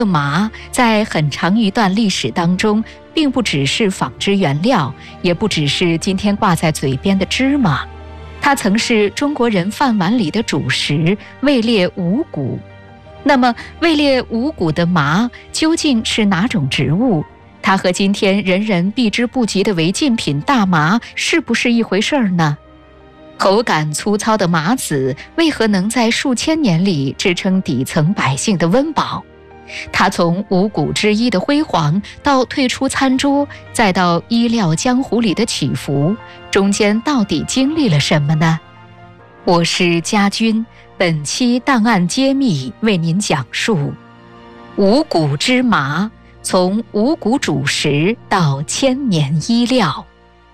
麻在很长一段历史当中，并不只是纺织原料，也不只是今天挂在嘴边的芝麻，它曾是中国人饭碗里的主食，位列五谷。那么位列五谷的麻究竟是哪种植物？它和今天人人避之不及的违禁品大麻是不是一回事儿呢？口感粗糙的麻籽为何能在数千年里支撑底层百姓的温饱？它从五谷之一的辉煌到退出餐桌，再到医疗江湖里的起伏，中间到底经历了什么呢？我是家军，本期档案揭秘为您讲述五谷之麻，从五谷主食到千年医疗。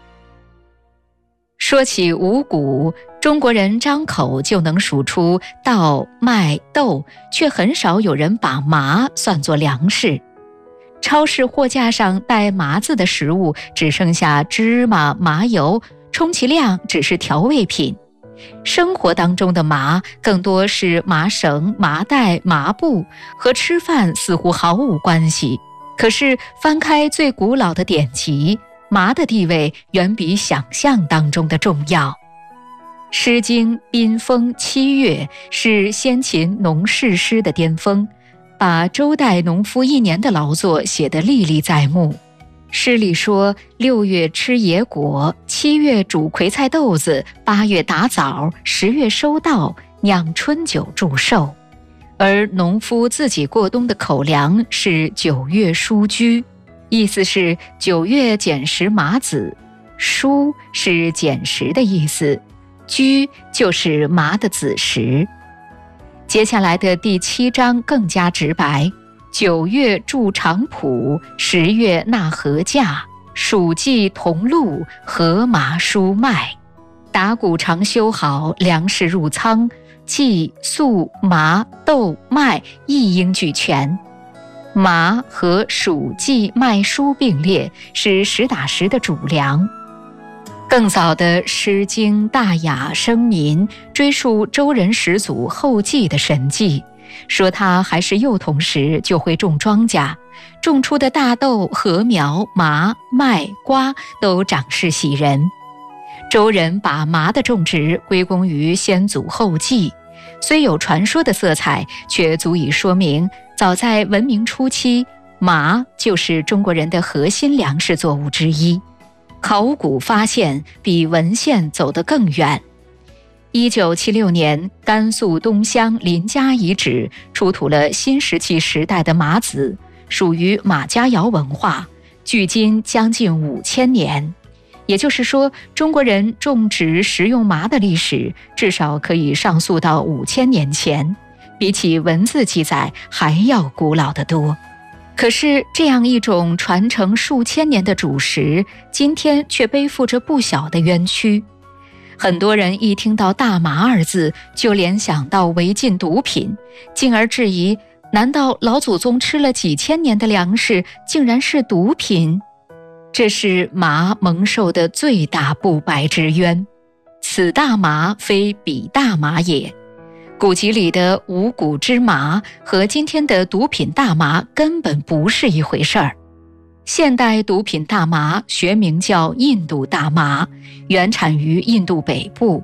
说起五谷，中国人张口就能数出稻、麦、豆，却很少有人把麻算作粮食。超市货架上带麻字的食物只剩下芝麻、麻油，充其量只是调味品。生活当中的麻更多是麻绳、麻袋、麻布，和吃饭似乎毫无关系。可是翻开最古老的典籍，麻的地位远比想象当中的重要。《诗经·宾风·七月》是先秦农事诗的巅峰，把周代农夫一年的劳作写得历历在目。诗里说，6月吃野果，7月煮葵菜豆子，8月打枣，10月收稻，酿春酒祝寿。而农夫自己过冬的口粮是9月蔬居，意思是9月捡拾麻籽，蔬是捡拾的意思，居就是麻的子时。接下来的第7章更加直白，9月筑长圃，10月纳禾稼，暑季同露，禾麻蔬麦。打谷常修好，粮食入仓，稷、粟、麻、豆、麦一应俱全。麻和黍、稷、麦、蔬并列，是实打实的主粮。更早的《诗经》《大雅》《生民》追溯周人始祖后稷的神迹，说他还是幼童时就会种庄稼，种出的大豆、禾苗、麻、麦、瓜都长势喜人。周人把麻的种植归功于先祖后稷，虽有传说的色彩，却足以说明早在文明初期，麻就是中国人的核心粮食作物之一。考古发现比文献走得更远。1976年，甘肃东乡临嘉遗址出土了新石器时代的麻籽，属于马家窑文化，距今将近5000年。也就是说，中国人种植食用麻的历史至少可以上溯到5000年前，比起文字记载还要古老得多。可是这样一种传承数千年的主食，今天却背负着不小的冤屈。很多人一听到大麻二字就联想到违禁毒品，进而质疑，难道老祖宗吃了几千年的粮食竟然是毒品？这是麻蒙受的最大不白之冤。此大麻非彼大麻也。古籍里的五谷之麻和今天的毒品大麻根本不是一回事儿。现代毒品大麻学名叫印度大麻，原产于印度北部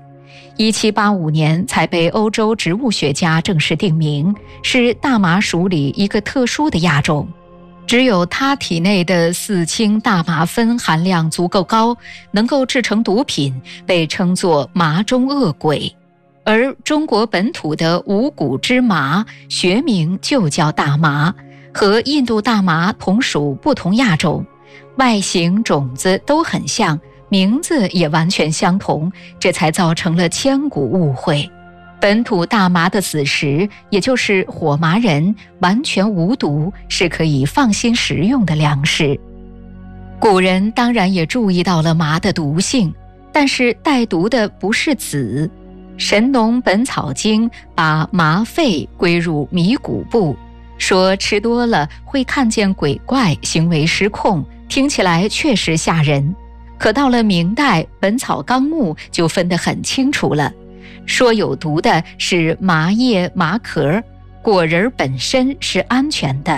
，1785年才被欧洲植物学家正式定名，是大麻属里一个特殊的亚种。只有它体内的4氢大麻酚含量足够高，能够制成毒品，被称作麻中恶鬼。而中国本土的五谷之麻学名就叫大麻，和印度大麻同属不同亚种，外形种子都很像，名字也完全相同，这才造成了千古误会。本土大麻的子时，也就是火麻仁，完全无毒，是可以放心食用的粮食。古人当然也注意到了麻的毒性，但是带毒的不是籽。《神农本草经》把麻沸归入迷谷部，说吃多了会看见鬼怪，行为失控，听起来确实吓人。可到了明代，《本草纲目》就分得很清楚了，说有毒的是麻叶、麻壳，果仁本身是安全的。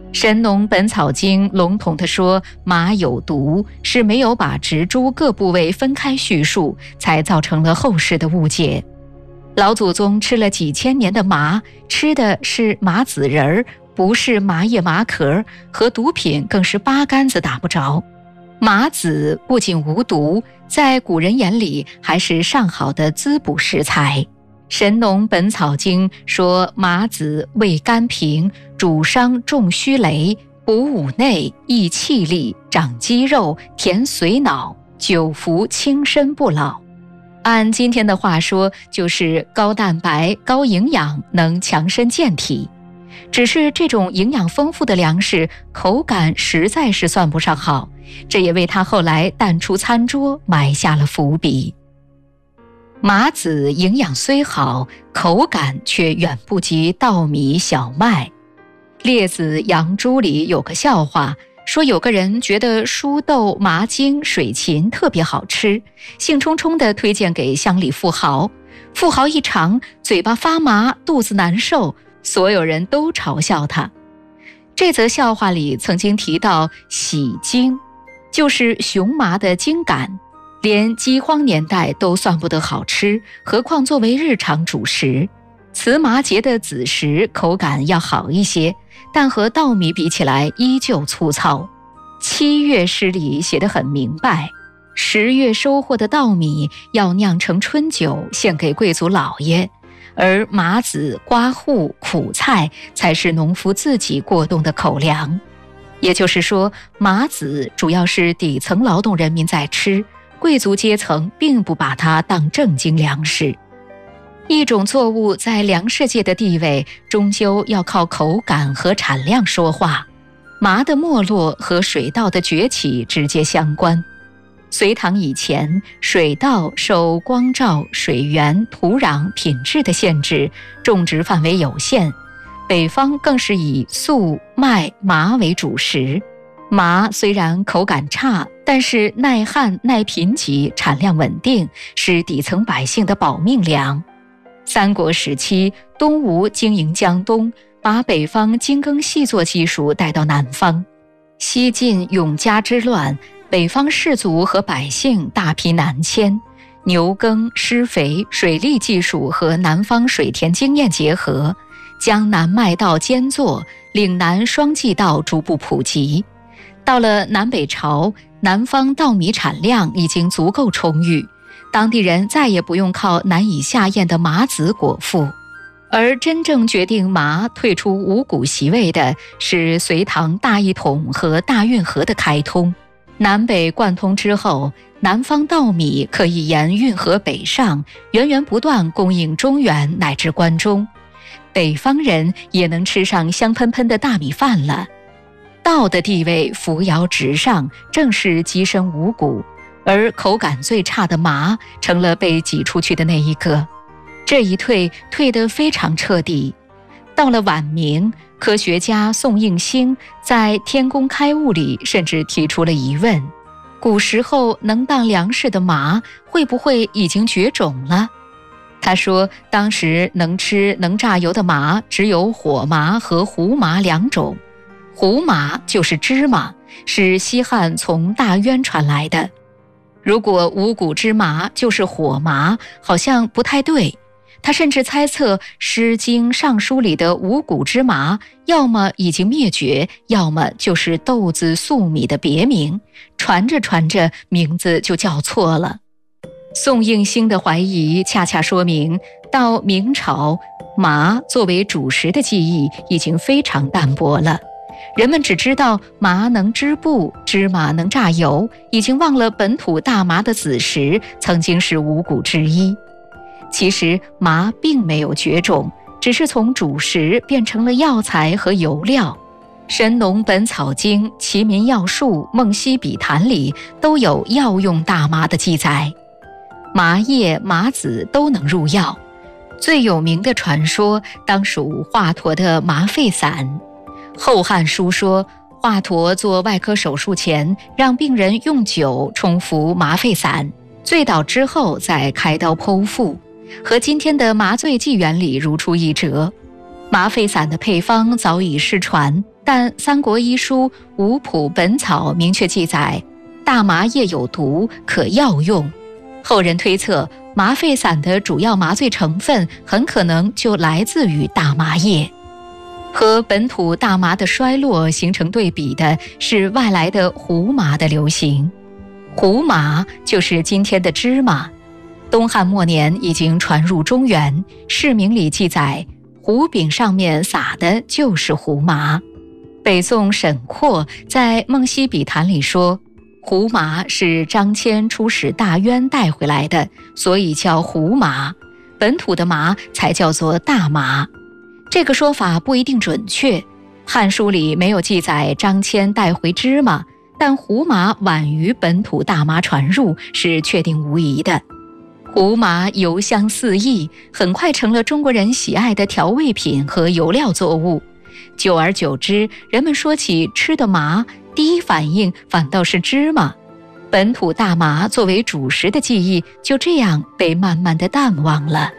神农本草经笼统地说麻有毒，是没有把植株各部位分开叙述，才造成了后世的误解。老祖宗吃了几千年的麻，吃的是麻籽仁儿，不是麻叶麻壳，和毒品更是八竿子打不着。麻籽不仅无毒，在古人眼里还是上好的滋补食材。神农本草经说麻籽味甘平，主伤重虚羸，补五内，益气力，长肌肉，填髓脑，久服轻身不老。按今天的话说，就是高蛋白、高营养，能强身健体。只是这种营养丰富的粮食，口感实在是算不上好，这也为他后来淡出餐桌埋下了伏笔。麻籽营养虽好，口感却远不及稻米、小麦。列子杨朱里有个笑话，说有个人觉得蔬豆、麻粳、水芹特别好吃，兴冲冲地推荐给乡里富豪。富豪一尝，嘴巴发麻，肚子难受，所有人都嘲笑他。这则笑话里曾经提到喜粳，就是雄麻的粳秆，连饥荒年代都算不得好吃，何况作为日常主食。糍麻节的子实口感要好一些，但和稻米比起来依旧粗糙。7月诗里写得很明白，10月收获的稻米要酿成春酒献给贵族老爷，而麻籽、瓜瓠、苦菜才是农夫自己过冬的口粮。也就是说，麻籽主要是底层劳动人民在吃，贵族阶层并不把它当正经粮食。一种作物在粮食界的地位，终究要靠口感和产量说话。麻的没落和水稻的崛起直接相关。隋唐以前，水稻受光照、水源、土壤、品质的限制，种植范围有限，北方更是以粟、麦、麻为主食。麻虽然口感差，但是耐旱、耐贫瘠，产量稳定，是底层百姓的保命粮。三国时期，东吴经营江东，把北方精耕细作技术带到南方。西晋永嘉之乱，北方士族和百姓大批南迁，牛耕、施肥、水利技术和南方水田经验结合，江南麦稻兼作，岭南双季稻逐步普及。到了南北朝，南方稻米产量已经足够充裕，当地人再也不用靠难以下咽的麻籽果腹。而真正决定麻退出五谷席位的是隋唐大一统和大运河的开通。南北贯通之后，南方稻米可以沿运河北上，源源不断供应中原乃至关中，北方人也能吃上香喷喷的大米饭了。稻的地位扶摇直上，正是跻身五谷，而口感最差的麻成了被挤出去的那一个。这一退得非常彻底。到了晚明，科学家宋应星在《天工开物》里甚至提出了疑问：古时候能当粮食的麻会不会已经绝种了？他说，当时能吃能榨油的麻只有火麻和胡麻两种。胡麻就是芝麻，是西汉从大渊传来的。如果五谷之麻就是火麻，好像不太对。他甚至猜测《诗经》《尚书》里的五谷之麻，要么已经灭绝，要么就是豆子、粟米的别名，传着传着名字就叫错了。宋应星的怀疑恰恰说明，到明朝，麻作为主食的记忆已经非常淡薄了。人们只知道麻能织布，芝麻能榨油，已经忘了本土大麻的子实曾经是五谷之一。其实麻并没有绝种，只是从主食变成了药材和油料。神农本草经、齐民要术、梦溪笔谈里都有药用大麻的记载。麻叶、麻籽都能入药，最有名的传说当属华佗的麻沸散。《后汉书》说，华佗做外科手术前，让病人用酒冲服麻沸散，醉倒之后再开刀剖腹，和今天的麻醉剂原理如出一辙。麻沸散的配方早已失传， 但《三国医书·五谱本草》明确记载，大麻叶有毒，可药用。后人推测，麻沸散的主要麻醉成分很可能就来自于大麻叶。和本土大麻的衰落形成对比的是外来的胡麻的流行。胡麻就是今天的芝麻，东汉末年已经传入中原，释名里记载，胡饼上面撒的就是胡麻。北宋沈括在《梦溪笔谈》里说，胡麻是张骞出使大渊带回来的，所以叫胡麻，本土的麻才叫做大麻。这个说法不一定准确，《汉书》里没有记载张骞带回芝麻，但胡麻晚于本土大麻传入是确定无疑的。胡麻油香四溢，很快成了中国人喜爱的调味品和油料作物。久而久之，人们说起吃的麻，第一反应反倒是芝麻。本土大麻作为主食的记忆就这样被慢慢的淡忘了。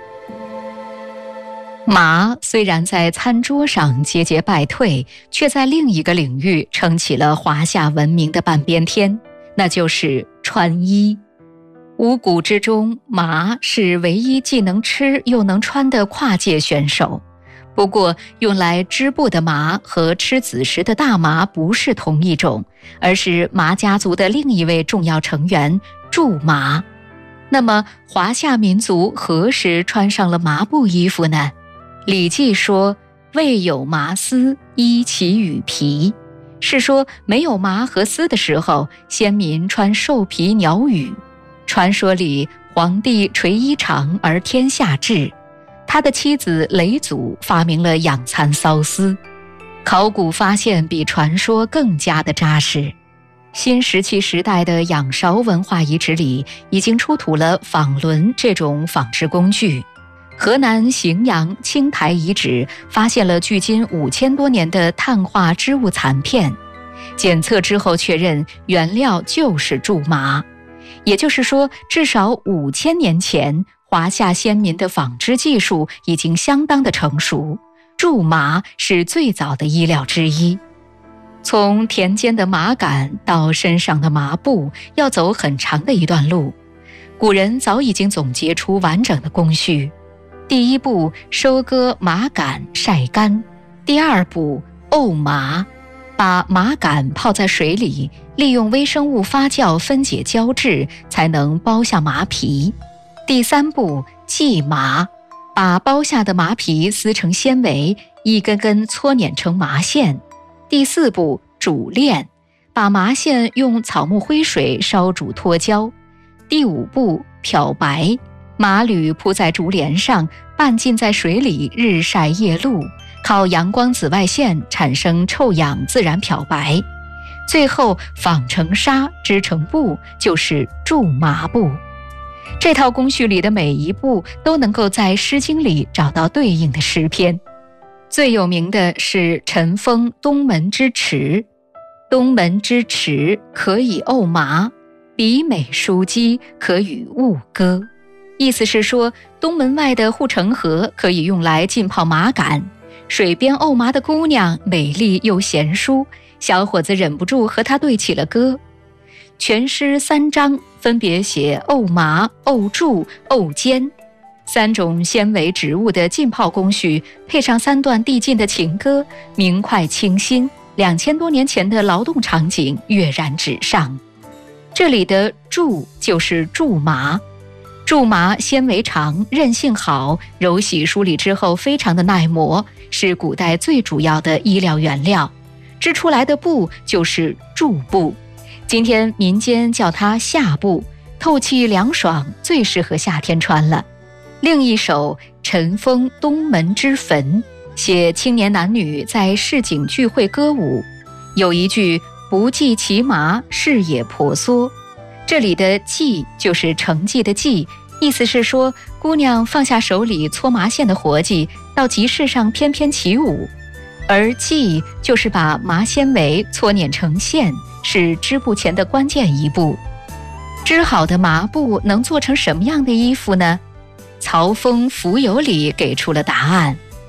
麻虽然在餐桌上节节败退，却在另一个领域撑起了华夏文明的半边天，那就是穿衣。五谷之中，麻是唯一既能吃又能穿的跨界选手。不过，用来织布的麻和吃子时的大麻不是同一种，而是麻家族的另一位重要成员苎麻。那么，华夏民族何时穿上了麻布衣服呢？《礼记》说：“未有麻丝，衣其羽皮。”是说没有麻和丝的时候，先民穿兽皮鸟羽。传说里，皇帝垂衣长而天下治，他的妻子嫘祖发明了养蚕缫丝。考古发现比传说更加的扎实。新石器时代的仰韶文化遗址里已经出土了纺轮这种纺织工具。河南荥阳青台遗址发现了距今5000多年的碳化织物残片，检测之后确认原料就是苎麻。也就是说，至少5000年前，华夏先民的纺织技术已经相当的成熟，苎麻是最早的衣料之一。从田间的麻杆到身上的麻布，要走很长的一段路。古人早已经总结出完整的工序。第一步，收割麻杆晒干；第二步，沤麻，把麻杆泡在水里，利用微生物发酵分解胶质，才能剥下麻皮。第三步，系麻，把剥下的麻皮撕成纤维，一根根搓捻成麻线。第四步，煮炼，把麻线用草木灰水烧煮脱胶。第五步，漂白，麻缕铺在竹帘上，半浸在水里日晒夜露，靠阳光紫外线产生臭氧自然漂白。最后纺成纱，织成布，就是苎麻布。这套工序里的每一步都能够在《诗经》里找到对应的诗篇。最有名的是陈封东门之池。东门之池，可以沤麻，比美书机，可与物割。意思是说，东门外的护城河可以用来浸泡麻杆，水边沤麻的姑娘美丽又贤淑，小伙子忍不住和她对起了歌。全诗3章分别写沤麻、沤苎、沤笺3种纤维植物的浸泡工序，配上3段递进的情歌，明快清新，2000多年前的劳动场景跃然纸上。这里的苎就是苎麻。苎麻纤维长，韧性好，揉洗梳理之后非常的耐磨，是古代最主要的衣料原料。织出来的布就是苎布，今天民间叫它夏布，透气凉爽，最适合夏天穿了。另一首《陈封东门之坟》写青年男女在市井聚会歌舞，有一句不计其麻，事也婆娑。这里的计就是成绩的计，意思是说姑娘放下手里搓麻线的活计，到集市上翩翩起舞。而计就是把麻纤维搓捻成线，是织布前的关键一步。织好的麻布能做成什么样的衣服呢？曹风蜉蝣里给出了答案。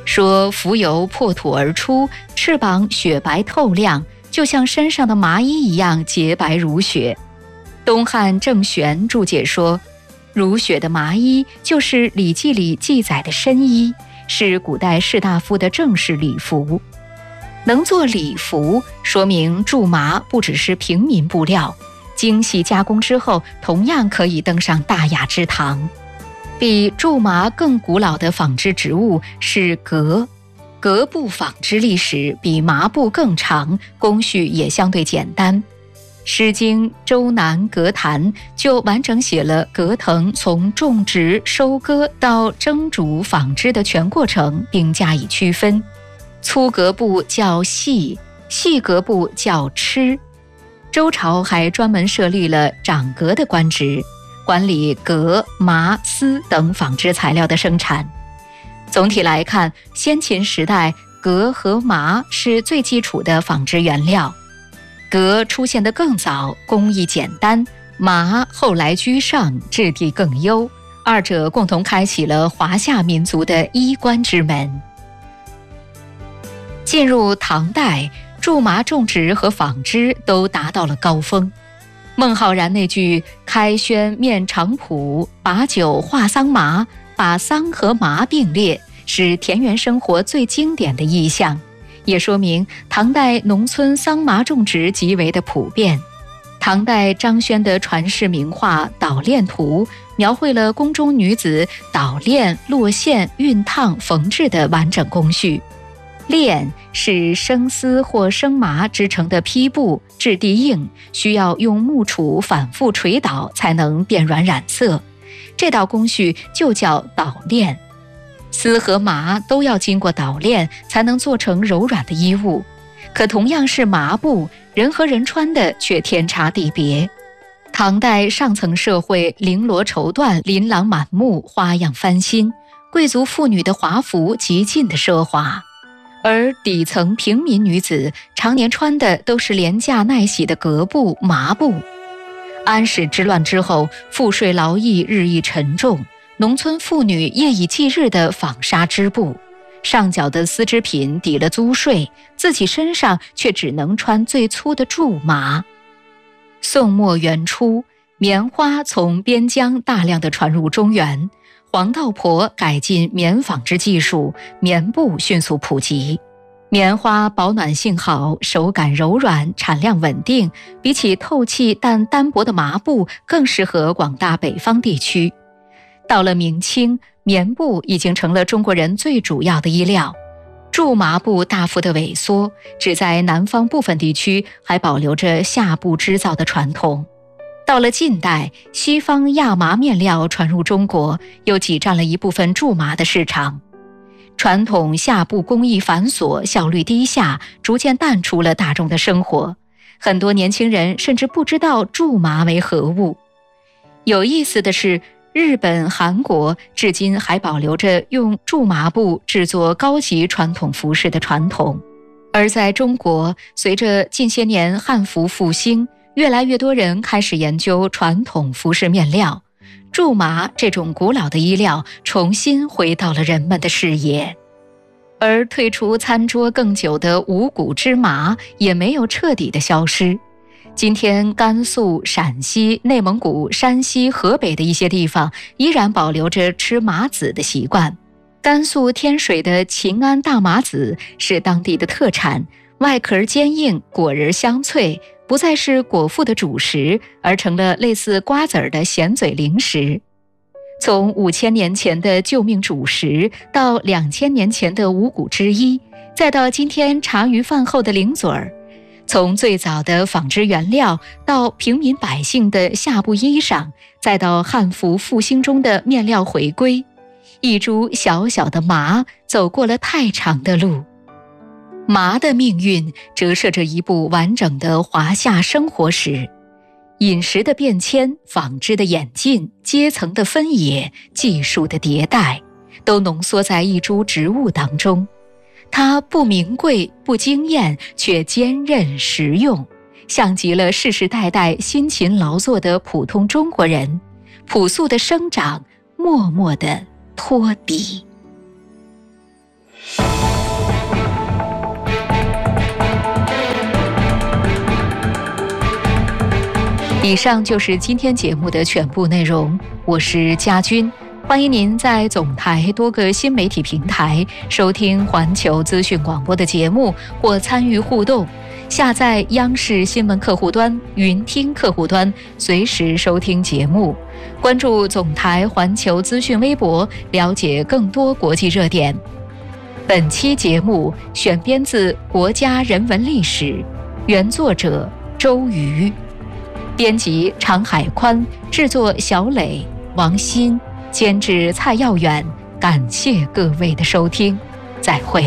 说蜉蝣破土而出，翅膀雪白透亮，就像身上的麻衣一样洁白如雪。东汉郑玄注解说，如雪的麻衣就是《礼记》里记载的深衣，是古代士大夫的正式礼服。能做礼服，说明苎麻不只是平民布料，精细加工之后同样可以登上大雅之堂。比苎麻更古老的纺织植物是革，革布纺织历史比麻布更长，工序也相对简单。《诗经·周南·革谈》就完整写了革藤从种植、收割到蒸煮纺织的全过程，并加以区分。粗革布叫细，细革布叫螭。周朝还专门设立了长革的官职，管理革、麻、丝等纺织材料的生产。总体来看，先秦时代革和麻是最基础的纺织原料，革出现得更早，工艺简单，麻后来居上，质地更优，二者共同开启了华夏民族的衣冠之门。进入唐代，苎麻种植和纺织都达到了高峰。孟浩然那句“开轩面场圃，把酒话桑麻”，把桑和麻并列，是田园生活最经典的意象，也说明唐代农村桑麻种植极为的普遍。唐代张轩的传世名画《捣练图》描绘了宫中女子捣练、落线、熨烫、缝制的完整工序。练是生丝或生麻织成的坯布，质地硬，需要用木杵反复捶捣才能变软染色，这道工序就叫捣练。丝和麻都要经过捣练才能做成柔软的衣物，可同样是麻布，人和人穿的却天差地别。唐代上层社会绫罗绸缎，琳琅满目，花样翻新，贵族妇女的华服极尽的奢华，而底层平民女子常年穿的都是廉价耐洗的革布、麻布。安史之乱之后，赋税劳役日益沉重，农村妇女夜以继日地纺纱织布，上缴的丝织品抵了租税，自己身上却只能穿最粗的苎麻。宋末元初，棉花从边疆大量地传入中原，黄道婆改进棉纺织技术，棉布迅速普及。棉花保暖性好，手感柔软，产量稳定，比起透气但单薄的麻布更适合广大北方地区。到了明清，棉布已经成了中国人最主要的衣料。苎麻布大幅的萎缩，只在南方部分地区还保留着夏布织造的传统。到了近代，西方亚麻面料传入中国，又挤占了一部分苎麻的市场。传统夏布工艺繁琐，效率低下，逐渐淡出了大众的生活。很多年轻人甚至不知道苎麻为何物。有意思的是，日本、韩国至今还保留着用苎麻布制作高级传统服饰的传统。而在中国，随着近些年汉服复兴，越来越多人开始研究传统服饰面料，苎麻这种古老的衣料重新回到了人们的视野。而退出餐桌更久的五谷芝麻也没有彻底的消失。今天甘肃、陕西、内蒙古、山西、河北的一些地方依然保留着吃麻籽的习惯。甘肃天水的秦安大麻籽是当地的特产，外壳坚硬，果仁香脆，不再是果腹的主食，而成了类似瓜子儿的咸嘴零食。从5000年前的救命主食，到2000年前的五谷之一，再到今天茶余饭后的零嘴儿，从最早的纺织原料，到平民百姓的夏布衣裳，再到汉服复兴中的面料回归，一株小小的麻走过了太长的路。麻的命运折射着一部完整的华夏生活史，饮食的变迁，纺织的演进，阶层的分野，技术的迭代，都浓缩在一株植物当中。它不名贵，不惊艳，却坚韧实用，像极了世世代代辛勤劳作的普通中国人，朴素的生长，默默的托底。 以上就是今天节目的全部内容，我是佳君，欢迎您在总台多个新媒体平台收听环球资讯广播的节目或参与互动，下载央视新闻客户端、云听客户端，随时收听节目。关注总台环球资讯微博，了解更多国际热点。本期节目选编自《国家人文历史》，原作者周瑜，编辑常海宽，制作小磊、王鑫，监制蔡耀远。感谢各位的收听，再会。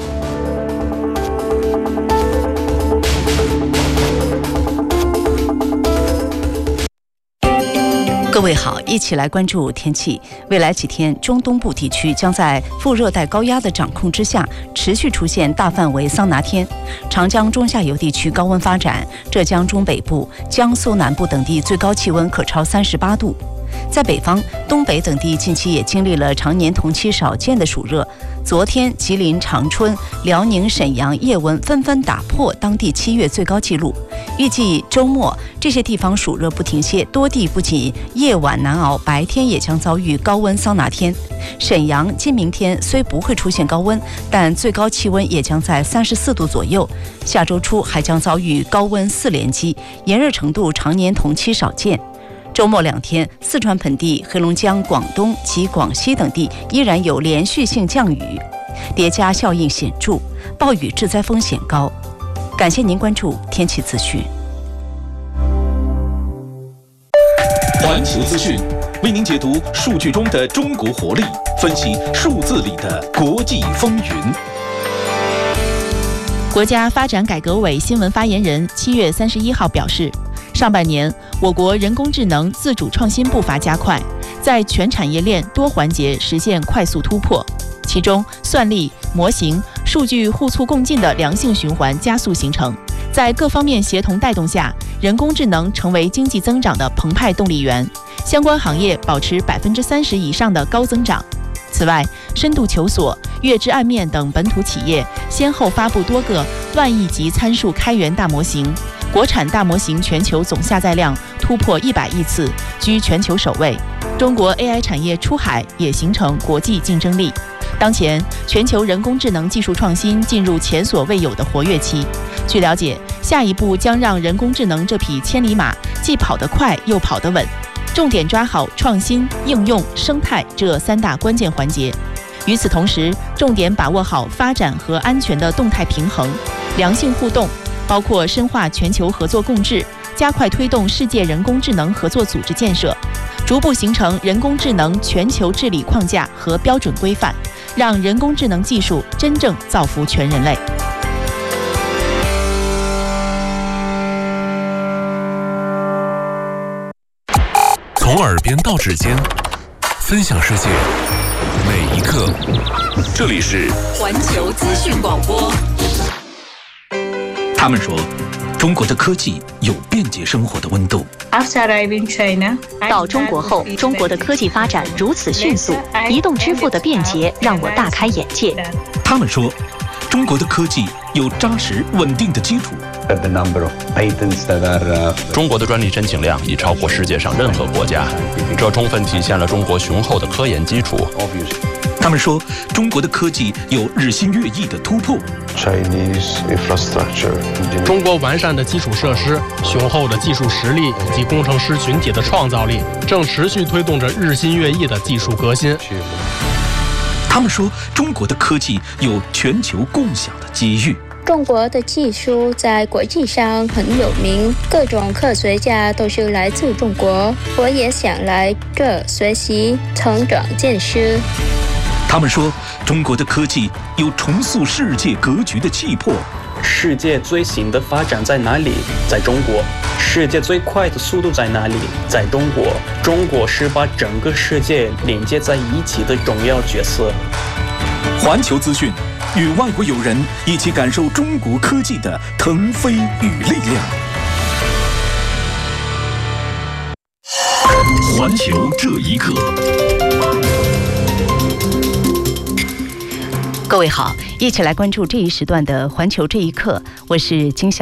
各位好，一起来关注天气。未来几天，中东部地区将在副热带高压的掌控之下，持续出现大范围桑拿天。长江中下游地区高温发展，浙江中北部、江苏南部等地最高气温可超38度。在北方、东北等地近期也经历了常年同期少见的暑热。昨天，吉林长春、辽宁沈阳夜温纷纷打破当地7月最高纪录。预计周末这些地方暑热不停歇，多地不仅夜晚难熬，白天也将遭遇高温桑拿天。沈阳今明天虽不会出现高温，但最高气温也将在34度左右。下周初还将遭遇高温4连击，炎热程度常年同期少见。周末2天，四川盆地、黑龙江、广东及广西等地依然有连续性降雨，叠加效应显著，暴雨致灾风险高。感谢您关注天气资讯。 环球资讯为您解读数据中的中国活力，分析数字里的国际风云。 国家发展改革委新闻发言人7月31号表示，上半年我国人工智能自主创新步伐加快，在全产业链多环节实现快速突破，其中算力、模型、数据互促共进的良性循环加速形成，在各方面协同带动下，人工智能成为经济增长的澎湃动力源，相关行业保持30%以上的高增长。此外，深度求索、月之暗面等本土企业先后发布多个万亿级参数开源大模型，国产大模型全球总下载量突破100亿次，居全球首位。中国 AI 产业出海也形成国际竞争力。当前，全球人工智能技术创新进入前所未有的活跃期。据了解，下一步将让人工智能这匹千里马既跑得快又跑得稳，重点抓好创新、应用、生态这3大关键环节。与此同时，重点把握好发展和安全的动态平衡、良性互动，包括深化全球合作共治，加快推动世界人工智能合作组织建设，逐步形成人工智能全球治理框架和标准规范，让人工智能技术真正造福全人类。 从耳边到指尖，分享世界每一刻。这里是环球资讯广播。 他们说，中国的科技有便捷生活的温度。 到中国后，中国的科技发展如此迅速，移动支付的便捷让我大开眼界。 他们说，中国的科技有扎实稳定的基础。 中国的专利申请量已超过世界上任何国家，这充分体现了中国雄厚的科研基础。 他们说，中国的科技有日新月异的突破。 中国完善的基础设施、雄厚的技术实力以及工程师群体的创造力，正持续推动着日新月异的技术革新。 他们说，中国的科技有全球共享的机遇。 中国的技术在国际上很有名，各种科学家都是来自中国，我也想来这学习、成长见识。 他们说，中国的科技有重塑世界格局的气魄。 世界最新的发展在哪里？在中国。世界最快的速度在哪里？在中国。中国是把整个世界连接在一起的重要角色。 环球资讯，与外国友人一起感受中国科技的腾飞与力量。环球这一刻。 各位好，一起来关注这一时段的《环球这一刻》，我是金晓。